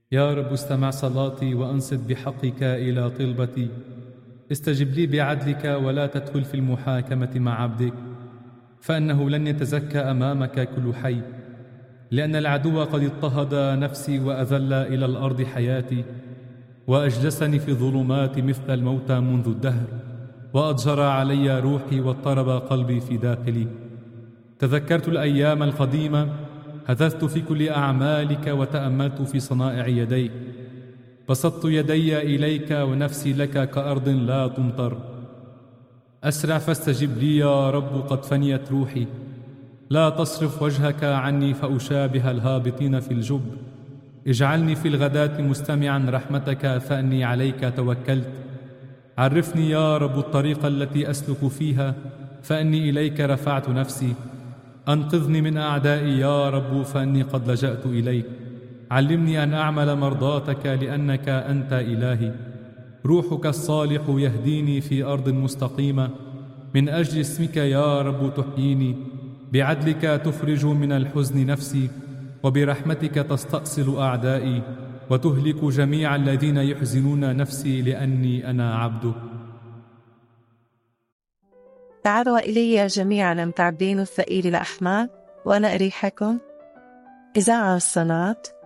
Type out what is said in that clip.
يا رب استمع صلاتي وأنصت بحقك إلى طلبتي. استجب لي بعدلك ولا تدخل في المحاكمة مع عبدك، فإنه لن يتزكى أمامك كل حي. لأن العدو قد اضطهد نفسي وأذل إلى الأرض حياتي، وأجلسني في الظلمات مثل الموتى منذ الدهر، وأضجر علي روحي واضطرب قلبي في داخلي. تذكرت الأيام القديمة، هتثت في كل أعمالك وتأملت في صنائع يديك. بسطت يدي إليك ونفسي لك كأرض لا تمطر. أسرع فاستجب لي يا رب، قد فنيت روحي. لا تصرف وجهك عني فأشابه الهابطين في الجب. اجعلني في الغداة مستمعا رحمتك، فأني عليك توكلت. عرفني يا رب الطريق التي أسلك فيها، فأني إليك رفعت نفسي. أنقذني من أعدائي يا رب، فأني قد لجأت إليك. علمني أن أعمل مرضاتك، لأنك أنت إلهي. روحك الصالح يهديني في أرض مستقيمة. من أجل اسمك يا رب تحييني. بعدلك تفرج من الحزن نفسي، وبرحمتك تستأصل أعدائي، وتهلك جميع الذين يحزنون نفسي، لأني أنا عبدك. تعالوا إلي جميعا المتعبين الثقيل الأحمال وأنا أريحكم. إذاعة الصلاة